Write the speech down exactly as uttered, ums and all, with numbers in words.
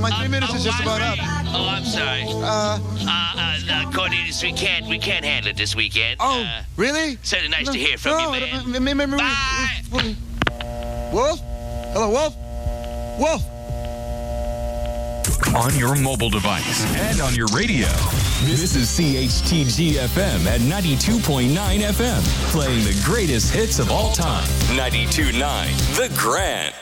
my three minutes is just about up. Oh, I'm sorry. Uh, uh, uh, Cornelius, we can't, we can't handle it this weekend. Oh, uh, really? Certainly nice no, to hear from no, you, man. Uh, maybe, Bye. Wolf? Hello, Wolf? Wolf? On your mobile device and on your radio. This is C H T G F M at ninety-two point nine F M, playing the greatest hits of all time. ninety-two point nine The Grant.